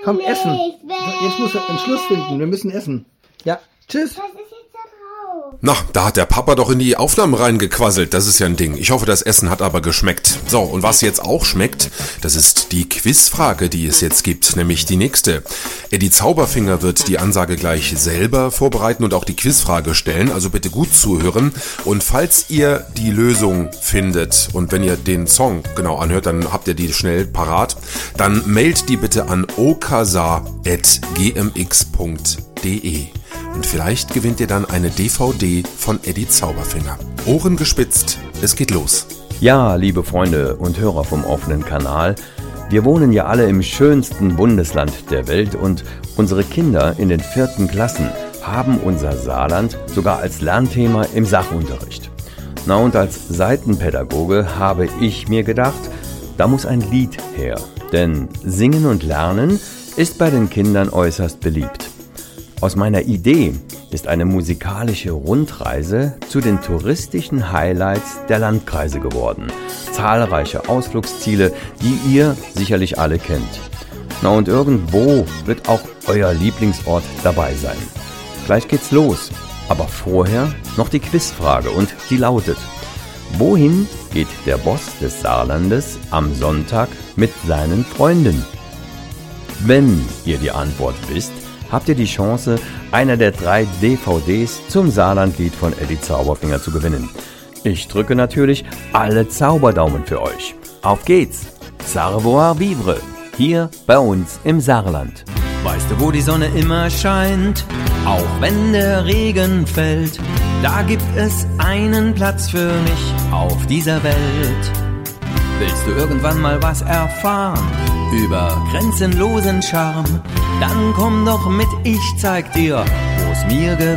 Komm, essen. Jetzt muss er einen Schluss finden. Wir müssen essen. Ja, tschüss. Was ist jetzt da drauf? Na, da hat der Papa doch in die Aufnahmen reingequasselt. Das ist ja ein Ding. Ich hoffe, das Essen hat aber geschmeckt. So, und was jetzt auch schmeckt, das ist die Quizfrage, die es jetzt gibt, nämlich die nächste. Eddie Zauberfinger wird die Ansage gleich selber vorbereiten und auch die Quizfrage stellen, also bitte gut zuhören. Und falls ihr die Lösung findet und wenn ihr den Song genau anhört, dann habt ihr die schnell parat, dann mailt die bitte an okasa@gmx.de. Und vielleicht gewinnt ihr dann eine DVD von Eddie Zauberfinger. Ohren gespitzt, es geht los. Ja, liebe Freunde und Hörer vom offenen Kanal, wir wohnen ja alle im schönsten Bundesland der Welt und unsere Kinder in den 4. Klassen haben unser Saarland sogar als Lernthema im Sachunterricht. Na und als Seitenpädagoge habe ich mir gedacht, da muss ein Lied her, denn Singen und Lernen ist bei den Kindern äußerst beliebt. Aus meiner Idee ist eine musikalische Rundreise zu den touristischen Highlights der Landkreise geworden. Zahlreiche Ausflugsziele, die ihr sicherlich alle kennt. Na und irgendwo wird auch euer Lieblingsort dabei sein. Gleich geht's los, aber vorher noch die Quizfrage und die lautet: Wohin geht der Boss des Saarlandes am Sonntag mit seinen Freunden? Wenn ihr die Antwort wisst, habt ihr die Chance, einer der 3 DVDs zum Saarlandlied von Eddie Zauberfinger zu gewinnen. Ich drücke natürlich alle Zauberdaumen für euch. Auf geht's! Savoir vivre, hier bei uns im Saarland. Weißt du, wo die Sonne immer scheint, auch wenn der Regen fällt? Da gibt es einen Platz für mich auf dieser Welt. Willst du irgendwann mal was erfahren über grenzenlosen Charme? Dann komm doch mit, ich zeig dir, wo's mir gefällt.